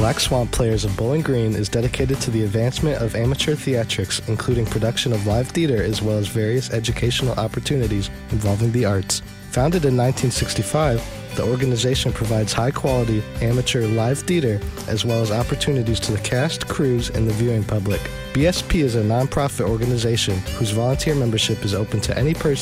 Black Swamp Players of Bowling Green is dedicated to the advancement of amateur theatrics, including production of live theater as well as various educational opportunities involving the arts. Founded in 1965, the organization provides high-quality amateur live theater as well as opportunities to the cast, crews, and the viewing public. BSP is a nonprofit organization whose volunteer membership is open to any person